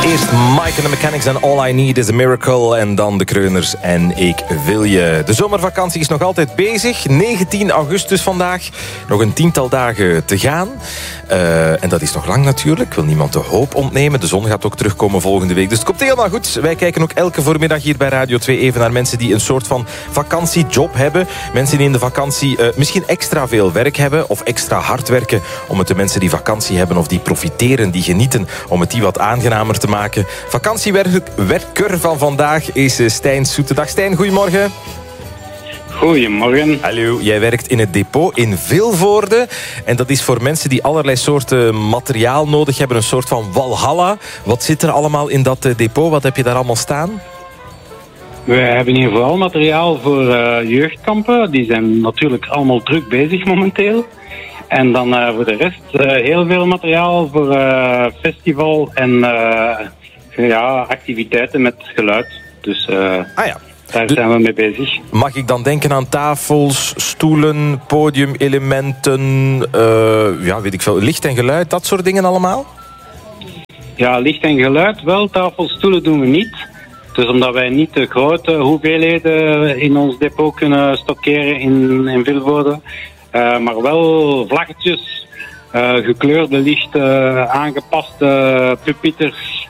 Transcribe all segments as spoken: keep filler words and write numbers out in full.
Eerst Mike and the Mechanics en All I Need is a Miracle. En dan de Kreuners en Ik Wil Je. De zomervakantie is nog altijd bezig. negentien augustus vandaag. Nog een tiental dagen te gaan. Uh, en dat is nog lang natuurlijk. Ik wil niemand de hoop ontnemen. De zon gaat ook terugkomen volgende week. Dus het komt helemaal goed. Wij kijken ook elke voormiddag hier bij Radio twee even naar mensen die een soort van vakantiejob hebben. Mensen die in de vakantie uh, misschien extra veel werk hebben. Of extra hard werken om het de mensen die vakantie hebben of die profiteren, die genieten, om het die wat aangenamer te maken. Vakantiewerker van vandaag is Stijn Soete. Dag Stijn, goedemorgen. Goedemorgen. Hallo, jij werkt in het depot in Vilvoorde. En dat is voor mensen die allerlei soorten materiaal nodig hebben. Een soort van walhalla. Wat zit er allemaal in dat depot? Wat heb je daar allemaal staan? We hebben hier vooral materiaal voor uh, jeugdkampen. Die zijn natuurlijk allemaal druk bezig momenteel. En dan uh, voor de rest uh, heel veel materiaal voor uh, festival en uh, ja, activiteiten met geluid. Dus uh, ah ja. daar zijn we mee bezig. Mag ik dan denken aan tafels, stoelen, podiumelementen, uh, ja, weet ik veel, licht en geluid, dat soort dingen allemaal? Ja, licht en geluid wel. Tafels, stoelen doen we niet. Dus omdat wij niet de grote hoeveelheden in ons depot kunnen stockeren in, in Vilvoorde. Uh, maar wel vlaggetjes, uh, gekleurde lichten, aangepaste pupieters.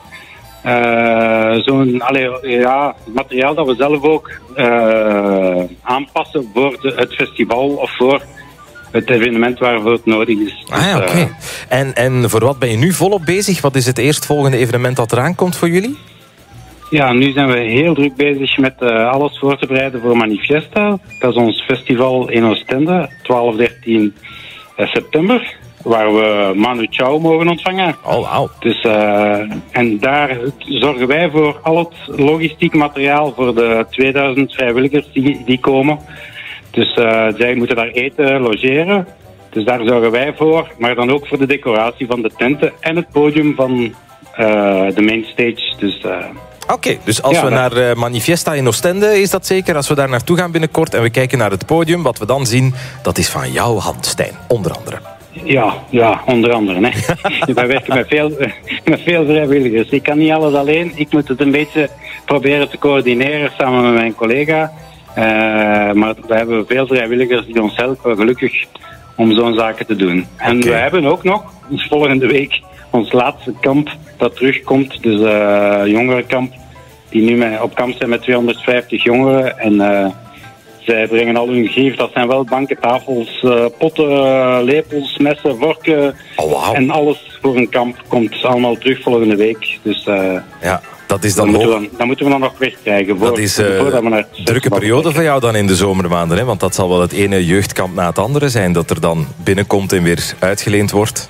Uh, Zo'n allee, ja, materiaal dat we zelf ook uh, aanpassen voor de, het festival of voor het evenement waarvoor het nodig is. Ah ja, oké. Okay. Uh, en, en voor wat ben je nu volop bezig? Wat is het eerstvolgende evenement dat eraan komt voor jullie? Ja, nu zijn we heel druk bezig met uh, alles voor te bereiden voor Manifesta. Dat is ons festival in Oostende, twaalf, dertien september. Waar we Manu Chao mogen ontvangen. Oh, wow. Dus, uh, en daar zorgen wij voor al het logistiek materiaal voor de tweeduizend vrijwilligers die, die komen. Dus uh, zij moeten daar eten, logeren. Dus daar zorgen wij voor. Maar dan ook voor de decoratie van de tenten en het podium van uh, de mainstage. Dus... Uh, Oké, okay, dus als ja, we naar uh, Manifesta in Oostende, is dat zeker? Als we daar naartoe gaan binnenkort en we kijken naar het podium, wat we dan zien, dat is van jouw hand, Stijn, onder andere. Ja, ja, onder andere. Hè. Wij werken met veel, met veel vrijwilligers. Ik kan niet alles alleen. Ik moet het een beetje proberen te coördineren samen met mijn collega. Uh, maar we hebben veel vrijwilligers die ons helpen, gelukkig, om zo'n zaken te doen. En okay. We hebben ook nog, volgende week, ons laatste kamp dat terugkomt. Dus uh, jongerenkamp, die nu met, op kamp zijn met tweehonderdvijftig jongeren. En uh, zij brengen al hun grief. Dat zijn wel banken, tafels, uh, potten, uh, lepels, messen, vorken. Oh, wow. En alles voor een kamp komt allemaal terug volgende week. Dus uh, ja, dat is dan, dan, moeten we, dan moeten we dan nog wegkrijgen. Voor, dat is uh, een drukke periode voor jou dan in de zomermaanden. Hè? Want dat zal wel het ene jeugdkamp na het andere zijn dat er dan binnenkomt en weer uitgeleend wordt.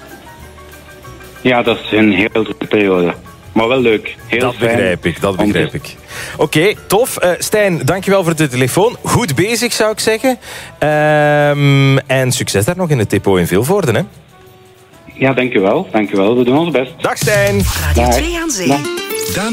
Ja, dat is een heel drukke periode. Maar wel leuk. Heel dat fijn. begrijp ik, dat begrijp ik. Oké, okay, tof. Uh, Stijn, dankjewel voor de telefoon. Goed bezig, zou ik zeggen. Um, en succes daar nog in het depot in Vilvoorde, hè? Ja, dankjewel. Dankjewel. We doen ons best. Dag, Stijn. Radio twee aan Zee.